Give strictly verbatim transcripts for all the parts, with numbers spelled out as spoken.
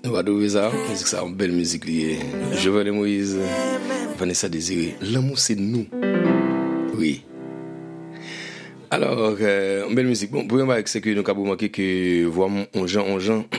On va trouver ça, musique ça, une belle musique liée. Jovenel Moïse, Vanessa Désiré. L'amour c'est nous. Oui. Alors, euh, une belle musique. Bon, pour moi, c'est que nous avons remarqué que voir on gens, on gens.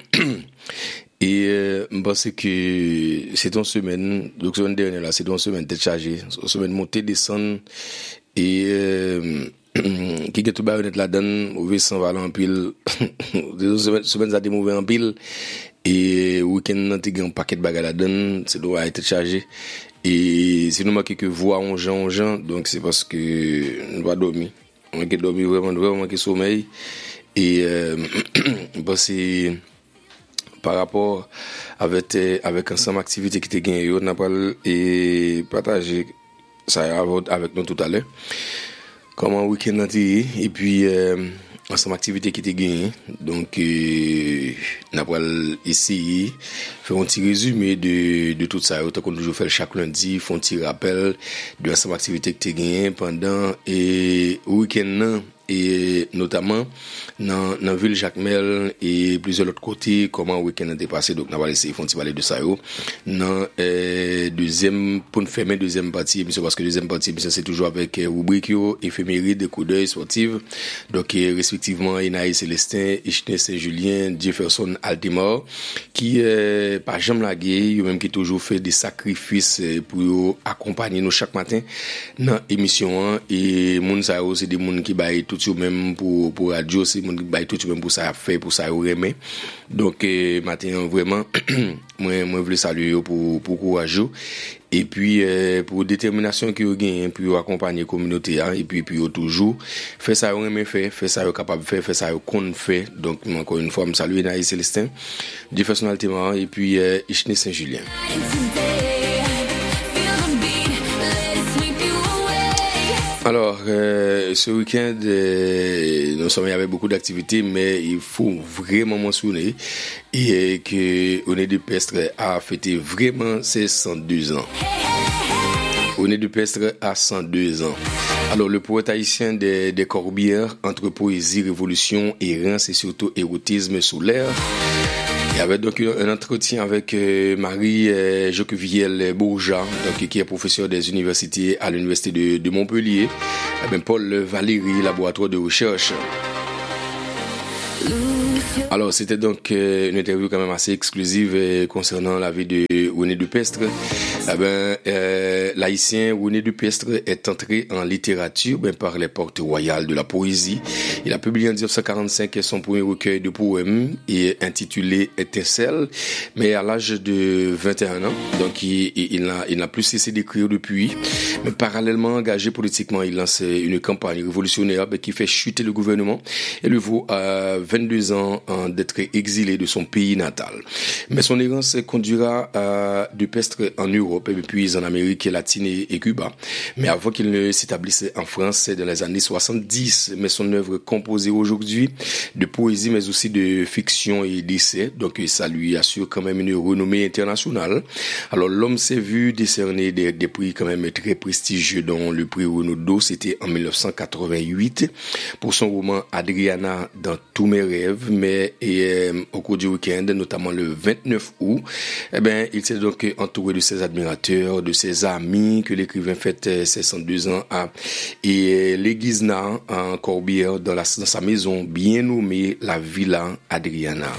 Et euh, je pense que c'est une semaine, donc semaine dernière là, c'est une semaine tête chargée, une semaine montée, descendre et euh, qui est tout bas là-dedans, mauvais sang va en pile, deux semaines, semaines ça mauvais en pile et week-end tu as un paquet de bagages là-dedans, c'est doit être chargé et c'est nous marqué que voir on gens, on gens, donc c'est parce que nous va dormir, on a dormir vraiment, vraiment qui sommeil et euh, bah c'est par rapport avec avec ensemble activité qui te gagné on a parlé et partager ça avec nous tout à l'heure comment week-end été et puis euh, ensemble activité qui te gagné donc euh, on a parlé ici faire un petit résumé de de tout ça autant qu'on toujours fait chaque lundi font un petit rappel de ensemble activité qui te gagné pendant et week-end et notamment dans dans ville Jacmel et plusieurs autres côtés comment le week-end est passé donc on va laisser font parler de ça yo dans euh, deuxième pour nous fermer deuxième partie monsieur parce que deuxième partie monsieur c'est toujours avec rubrique yo éphéméride coup d'œil sportive donc euh, respectivement Inaï Célestin Ichne Saint-Julien Jefferson Altimore qui euh, pas jamais lagué yo même qui toujours fait des sacrifices pour accompagner nous chaque matin dans émission et moun ça c'est des moun qui bail tout même pour pour radio c'est mon bail tout même pour ça fait pour ça remet donc euh, matin vraiment moi moi voulais saluer pour pour courage et puis euh, pour détermination que vous gagnez pour accompagner communauté hein, et puis puis toujours fait ça remet fait fait ça capable faire fait ça qu'on fait donc encore une fois me saluer Naï Célestin Jefferson Altimore et puis euh, Ichne Saint-Julien. Alors, euh, ce week-end, euh, nous sommes avec beaucoup d'activités, mais il faut vraiment mentionner et que Oné de Pestre a fêté vraiment ses cent deux ans. Oné de Pestre a cent deux ans. Alors, le poète haïtien des, des Corbières, entre poésie, révolution, errance et surtout érotisme sous l'air. Il y avait donc un entretien avec euh, Marie euh, Joquevielle Bourja, donc qui est professeur des universités à l'université de, de Montpellier, et bien Paul Valéry, laboratoire de recherche. Alors, c'était donc euh, une interview quand même assez exclusive euh, concernant la vie de Oné de Pestre. Eh ben, euh, l'haïtien Oné de Pestre est entré en littérature ben, par les portes royales de la poésie. Il a publié en dix-neuf cent quarante-cinq son premier recueil de poèmes et intitulé Étincelle, mais à l'âge de vingt et un ans. Donc, il, il, il, n'a, il n'a plus cessé d'écrire depuis. Mais parallèlement engagé politiquement, il lance une campagne révolutionnaire ben, qui fait chuter le gouvernement et le vaut à vingt-deux ans d'être exilé de son pays natal. Mais son errance conduira à de Pestre en Europe et puis en Amérique latine et Cuba. Mais avant qu'il ne s'établisse en France dans les années soixante-dix, mais son œuvre composée aujourd'hui de poésie mais aussi de fiction et d'essai, donc ça lui assure quand même une renommée internationale. Alors l'homme s'est vu décerner des, des prix quand même très prestigieux, dont le prix Renaudot, c'était en dix-neuf cent quatre-vingt-huit pour son roman Adriana dans tous mes rêves, mais et, euh, au cours du week-end, notamment le vingt-neuf août, eh ben, il s'est donc entouré de ses admirateurs, de ses amis, que l'écrivain fête ses cent deux ans à et l'Aiguisna en Corbière dans, la, dans sa maison bien nommée la Villa Adriana.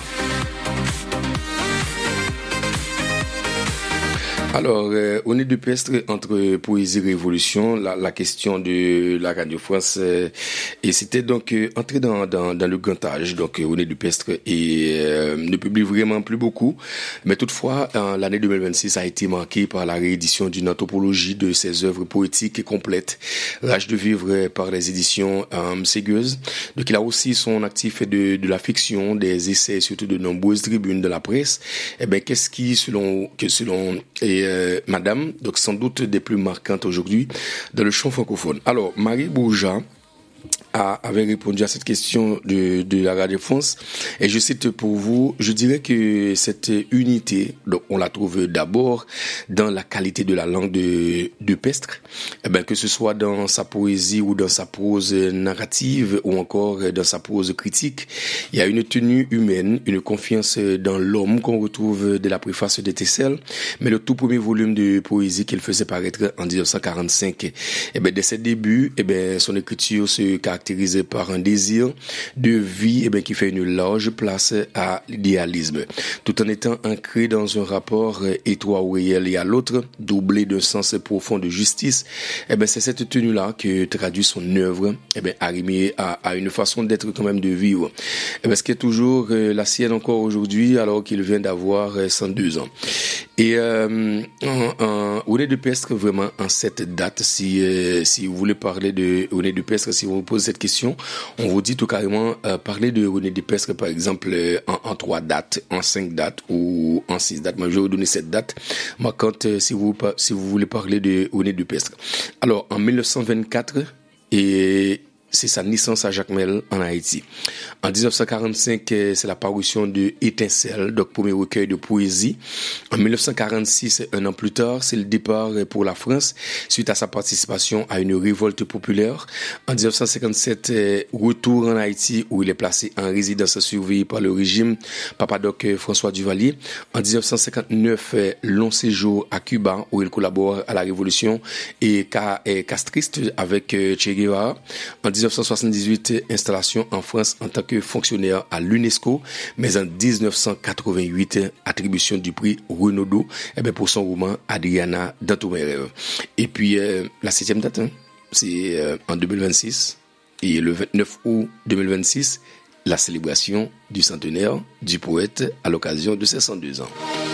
Alors, euh, on est de Pestre entre poésie et révolution, la, la question de la Radio France, euh, et c'était donc euh, entré dans, dans, dans le grand âge, donc euh, on est de Pestre et euh, ne publie vraiment plus beaucoup, mais toutefois, euh, l'année deux mille vingt-six a été marquée par la réédition d'une anthropologie de ses œuvres poétiques et complètes, L'âge de vivre par les éditions euh, Ségueuse. Donc il a aussi son actif de, de la fiction, des essais, surtout de nombreuses tribunes de la presse. Et ben qu'est-ce qui, selon, que selon et Euh, madame, donc sans doute des plus marquantes aujourd'hui dans le champ francophone. Alors, Marie Bourja a, avait répondu à cette question de, de la Radio France. Et je cite pour vous, je dirais que cette unité, donc on la trouve d'abord dans la qualité de la langue de, de Pestre, eh ben, que ce soit dans sa poésie ou dans sa prose narrative ou encore dans sa prose critique, il y a une tenue humaine, une confiance dans l'homme qu'on retrouve dès la préface de Tessel, mais le tout premier volume de poésie qu'il faisait paraître en dix-neuf cent quarante-cinq, eh ben, dès ses débuts, eh ben, son écriture se caractérisé par un désir de vie eh bien, qui fait une large place à l'idéalisme, tout en étant ancré dans un rapport étroit au réel et à l'autre, doublé d'un sens profond de justice. Eh bien, c'est cette tenue-là que traduit son œuvre, eh bien, arrimée à, à une façon d'être quand même de vivre. Eh bien, ce qui est toujours euh, la sienne encore aujourd'hui, alors qu'il vient d'avoir euh, cent deux ans. Et euh, René de Pestre, vraiment, en cette date, si euh, si vous voulez parler de René de Pestre, si on vous pose cette question, on vous dit tout carrément euh, parler de René de Pestre, par exemple, euh, en, en trois dates, en cinq dates ou en six dates. Moi, je vais vous donner cette date marquante euh, si vous si vous voulez parler de René de Pestre. Alors, en mille neuf cent vingt-quatre, et c'est sa naissance à Jacmel en Haïti. En dix-neuf cent quarante-cinq, c'est la parution de Étincelle, donc premier recueil de poésie. En mille neuf cent quarante-six, un an plus tard, c'est le départ pour la France suite à sa participation à une révolte populaire. En dix-neuf cent cinquante-sept, retour en Haïti où il est placé en résidence surveillée par le régime Papadoc François Duvalier. En dix-neuf cent cinquante-neuf, long séjour à Cuba où il collabore à la révolution et castriste avec Che Guevara. En dix-neuf cent soixante-dix-huit, installation en France en tant que fonctionnaire à l'UNESCO, mais en dix-neuf cent quatre-vingt-huit, attribution du prix Renaudot eh bien, pour son roman Adriana dans tous mes rêves. Et puis, euh, la septième date, hein, c'est euh, en deux mille vingt-six, et le vingt-neuf août deux mille vingt-six, la célébration du centenaire du poète à l'occasion de ses cent deux ans.